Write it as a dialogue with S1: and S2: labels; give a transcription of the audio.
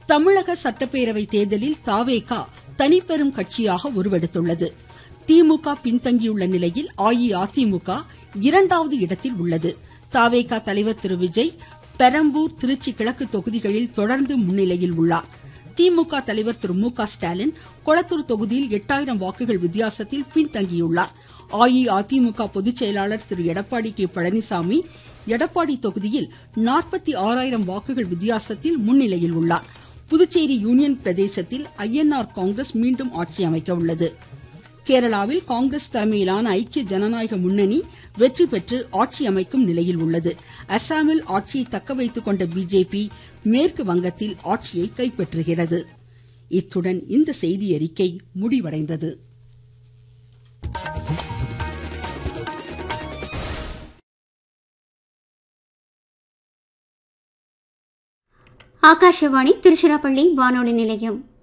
S1: தமிழக சட்டப்பேரவை தேர்தலில் தாவேகா தனிப்பெரும் கட்சியாக உருவெடுத்துள்ளது. திமுக பின்தங்கியுள்ள நிலையில் அஇஅதிமுக இரண்டாவது இடத்தில் உள்ளது. தாவேகா தலைவர் திரு விஜய் பெரம்பூர், திருச்சி கிழக்கு தொகுதிகளில் தொடர்ந்து முன்னிலையில் உள்ளார். திமுக தலைவர் திரு மு க ஸ்டாலின் கொளத்தூர் தொகுதியில் 8000 வாக்குகள் வித்தியாசத்தில் பின்தங்கியுள்ளார். அஇஅதிமுக பொதுச் செயலாளர் திரு எடப்பாடி கே பழனிசாமி எடப்பாடி தொகுதியில் 46000 வாக்குகள் வித்தியாசத்தில் முன்னிலையில் உள்ளார். புதுச்சேரி யூனியன் பிரதேசத்தில் ஐஎன்ஆர் காங்கிரஸ் மீண்டும் ஆட்சி அமைக்க உள்ளது. கேரளாவில் காங்கிரஸ் தலைமையிலான ஐக்கிய ஜனநாயக முன்னணி வெற்றி பெற்று ஆட்சி அமைக்கும் நிலையில் உள்ளது. அசாமில் ஆட்சியை தக்க வைத்துக் கொண்ட பிஜேபி மேற்கு வங்கத்தில் ஆட்சியை கைப்பற்றுகிறது. இத்துடன் இந்த செய்தியறிக்கை முடிவடைந்தது.
S2: ஆகாஷவாணி திருச்சிராப்பள்ளி வானொலி நிலையம்.